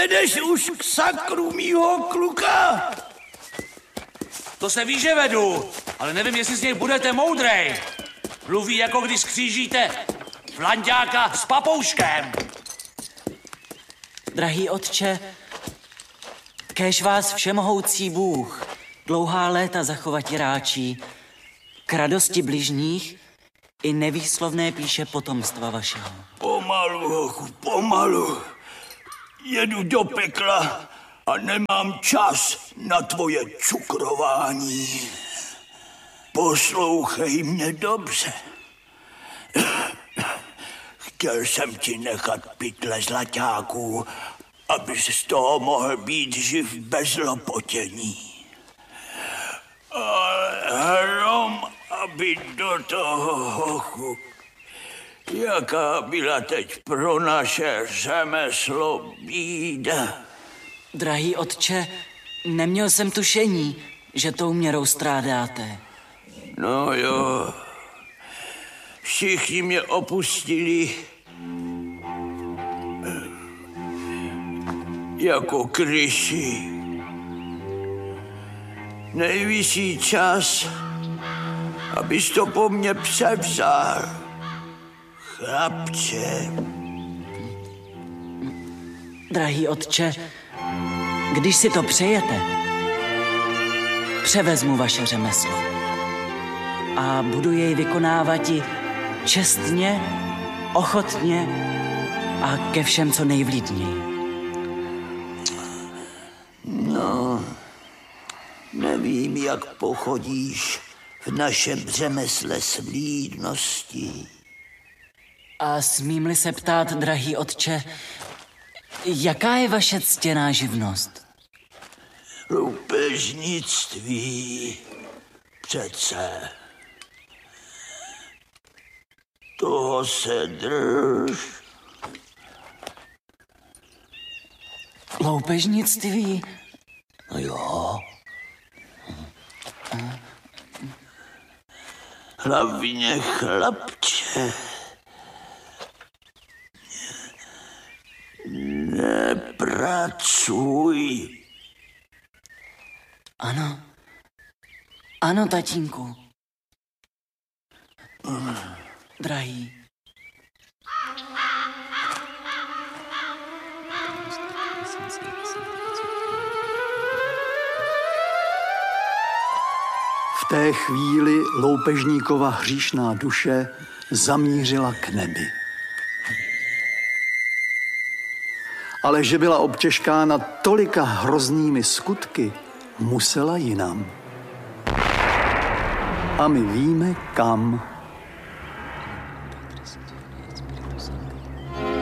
Nevedeš už k sakru mýho kluka? To se ví, že vedu, ale nevím, jestli z něj budete moudrej. Mluví, jako když skřížíte flanďáka s papouškem. Drahý otče, kéž vás všemohoucí Bůh dlouhá léta zachovati ráčí, k radosti bližních i nevýslovné píše potomstva vašeho. Pomalu, hochu, pomalu. Jedu do pekla a nemám čas na tvoje cukrování. Poslouchej mě dobře. Chtěl jsem ti nechat pytle zlaťáků, abys z toho mohl být živ bez lopotění. Ale hrom, aby do toho, hochu. Jaká byla teď pro naše řemeslo bída. Drahý otče, neměl jsem tušení, že tou měrou strádáte. No jo, všichni mě opustili jako kryši. Nejvyšší čas, abys to po mně převzal, chlapče. Drahý otče, když si to přejete, převezmu vaše řemeslo a budu jej vykonávati čestně, ochotně a ke všem co nejvlídněji. No, nevím, jak pochodíš v našem řemesle s vlídností. A smím-li se ptát, drahý otče, jaká je vaše ctěná živnost? Loupežnictví přece. Toho se drž. Loupežnictví? No jo. Hlavně, chlapče, nepracuj. Ano. Ano, tatínku. Drahý. V té chvíli loupežníkova hříšná duše zamířila k nebi. Ale že byla obtěžkána tolika hroznými skutky, musela jinam. A my víme kam.